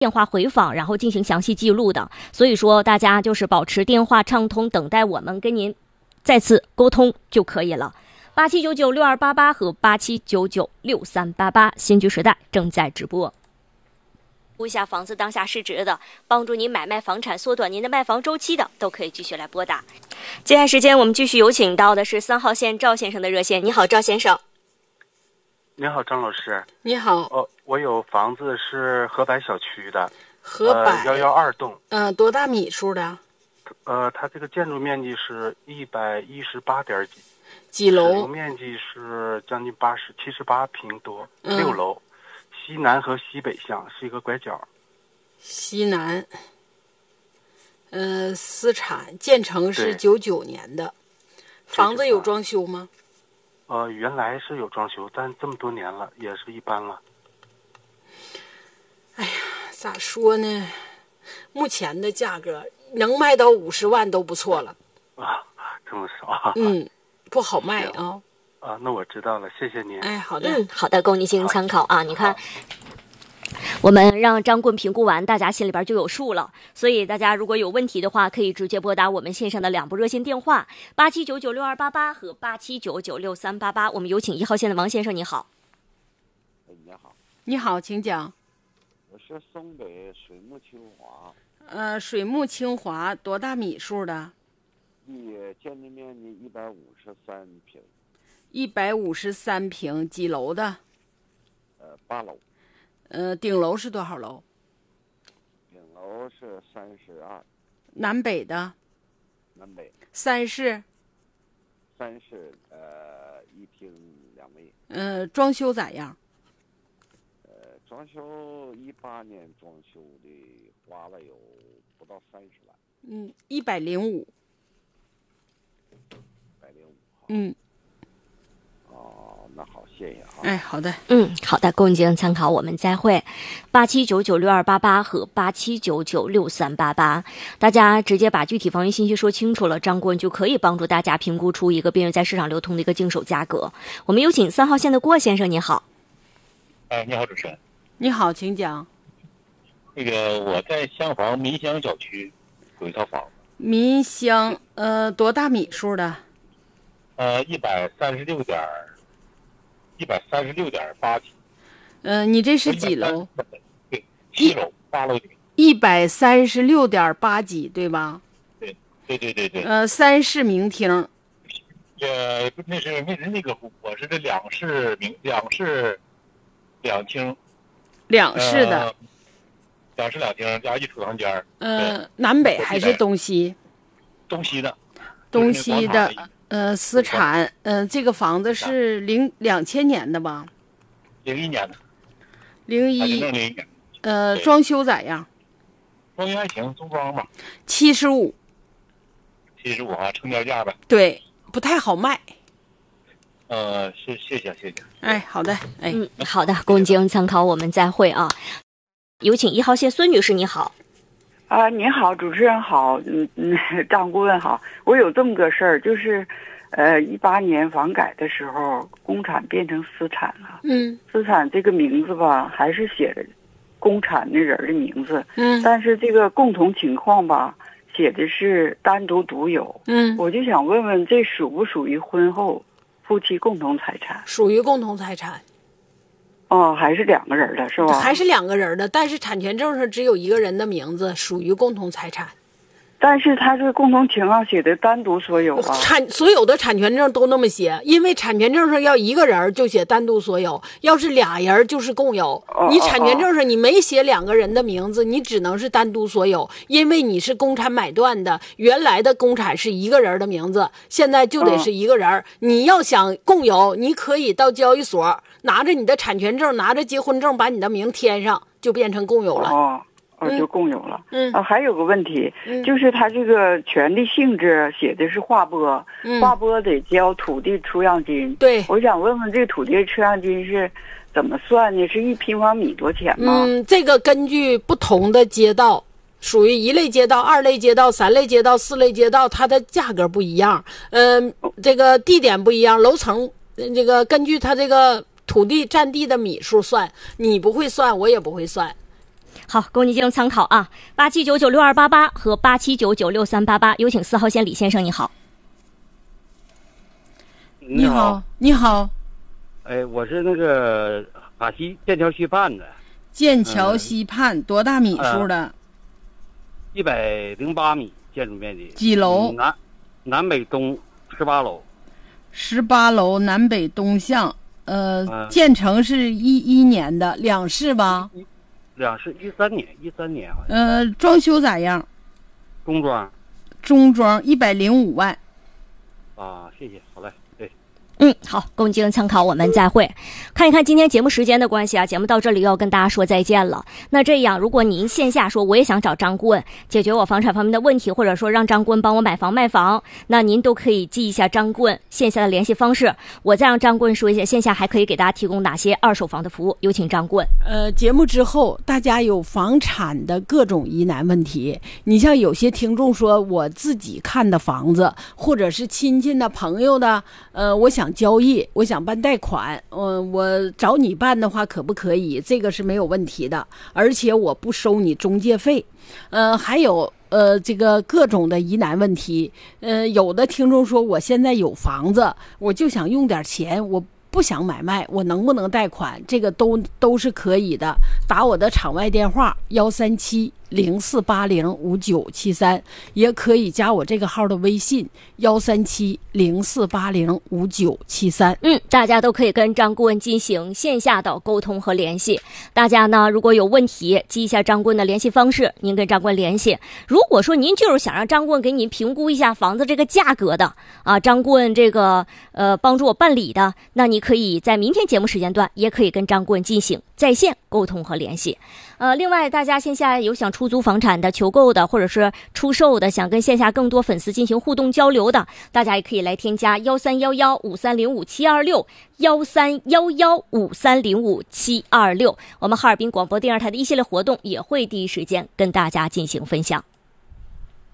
电话回访，然后进行详细记录的。所以说大家就是保持电话畅通，等待我们跟您再次沟通就可以了。87996288和87996388，新居时代正在直播。估一下房子当下市值的，帮助您买卖房产、缩短您的卖房周期的，都可以继续来拨打。接下来时间我们继续有请到的是3号线赵先生的热线。你好，赵先生。 你好，张老师。 你好。 我有房子是河柏小区的， 河柏 112栋。 多大米数的？ 它这个建筑面积是118点几楼？ 使用面积是将近78平多，6楼。西南和西北向，是一个拐角。 西南。私产，建成是99年的。房子有装修吗？ 原来是有装修，但这么多年了，也是一般了。 哎呀，咋说呢？目前的价格能卖到50万都不错了。 这么少？ 不好卖啊。 那我知道了，谢谢您。 哎，好的， 好的，供您进行参考啊。你看，我们让张棍评估完，大家心里边就有数了。所以大家如果有问题的话，可以直接拨打我们线上的2部热线电话87996288和87996388。我们有请1号线的王先生，你好。 你好。 你好，请讲。 我是松北水木清华。 水木清华多大米数的？ 建筑面积153平。 153平，几楼的 ？8楼。 顶楼是多少楼？ 顶楼是32。 南北的？ 南北。 3室 ？3室，1厅2卫。 装修咋样？ 装修18年装修的，花了有不到30万。 105。105。 那好，谢谢啊。 哎，好的。 好的，供您进行参考，我们再会。87996288和87996388，大家直接把具体房源信息说清楚了，张顾问就可以帮助大家评估出一个便于在市场流通的一个经手价格。我们有请3号线的郭先生，你好。 你好，主持人。 你好，请讲。 那个我在香房民乡小区有一套房子。 民乡，多大米数的 ？136.8几。 你这是几楼？ 对，7楼8楼顶。 136.8几，对吧？ 对。 3室明厅。 那是那个我是这2室2厅。 2室的。 2室2厅加一储藏间。 南北还是东西？ 东西的。 东西的。私产。这个房子是2000年的吧 ？01年的。 01年。装修咋样？ 装修还行，中装吧。 75 啊，成交价呗。 对，不太好卖。 谢谢。 哎，好的。 好的，供您进行参考，我们再会啊。有请1号线孙女士，你好。 您好，主持人好，张顾问好。我有这么个事儿，就是，18年房改的时候，公产变成私产了。私产这个名字吧，还是写的公产那人的名字。但是这个共同情况吧，写的是单独独有。我就想问问，这属不属于婚后夫妻共同财产？ 属于共同财产。 还是2个人的是吧？ 还是2个人的，但是产权证上只有1个人的名字，属于共同财产。 但是他是共同情况写的单独所有啊， 所有的产权证都那么写，因为产权证上要1个人就写单独所有，要是俩人就是共有。你产权证上你没写2个人的名字，你只能是单独所有，因为你是公产买断的，原来的公产是1个人的名字，现在就得是1个人。你要想共有，你可以到交易所拿着你的产权证，拿着结婚证，把你的名填上，就变成共有了。 就共有了。还有个问题，就是他这个权利性质写的是划拨，划拨得交土地出让金。 对， 我想问问这个土地出让金是怎么算呢？是1平方米多钱吗？ 这个根据不同的街道，属于1类街道、2类街道、3类街道、4类街道，它的价格不一样。这个地点不一样，楼层这个根据它这个土地占地的米数算，你不会算，我也不会算。 好，供您进行参考啊。87996288和87996388，有请4号线李先生，你好。 你好， 你好。 哎，我是那个法西剑桥西畔的。 剑桥西畔多大米数的 ？108米建筑面积。 几楼？ 南北东18楼。 18楼南北东向。建成是11年的，两室吧？ 两室13年好像。 装修咋样？ 中装。 中装105万。 啊，谢谢，好嘞。 好，供您进行参考，我们再会。看一看今天节目时间的关系啊，节目到这里要跟大家说再见了。那这样，如果您线下说我也想找张顾问解决我房产方面的问题，或者说让张顾问帮我买房卖房，那您都可以记一下张顾问线下的联系方式。我再让张顾问说一下线下还可以给大家提供哪些二手房的服务。有请张顾问。 节目之后大家有房产的各种疑难问题，你像有些听众说我自己看的房子，或者是亲戚的朋友的，我想交易，我想办贷款，我找你办的话可不可以？这个是没有问题的，而且我不收你中介费。还有这个各种的疑难问题，有的听众说我现在有房子，我就想用点钱，我不想买卖，我能不能贷款？这个都是可以的。打我的场外电话137-0480-5973，也可以加我这个号的微信137-0480-5973。 大家都可以跟张顾问进行线下的沟通和联系。大家呢，如果有问题，记一下张顾问的联系方式，您跟张顾问联系。如果说您就是想让张顾问给您评估一下房子这个价格的啊，张顾问这个帮助我办理的，那你可以在明天节目时间段也可以跟张顾问进行在线沟通和联系。另外大家线下有想出租房产的、求购的或者是出售的，想跟线下更多粉丝进行互动交流的，大家也可以来添加1311-5305-726，1311-5305-726。我们哈尔滨广播电视台的一系列活动也会第一时间跟大家进行分享。